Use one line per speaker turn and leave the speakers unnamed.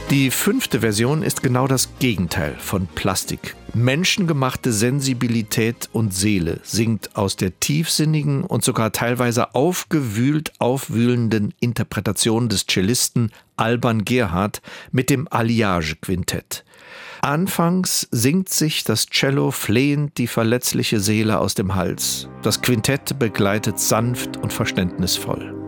Die 5. Version ist genau das Gegenteil von Plastik. Menschengemachte Sensibilität und Seele singt aus der tiefsinnigen und sogar teilweise aufgewühlt aufwühlenden Interpretation des Cellisten Alban Gerhard mit dem Alliage-Quintett. Anfangs singt sich das Cello flehend die verletzliche Seele aus dem Hals. Das Quintett begleitet sanft und verständnisvoll.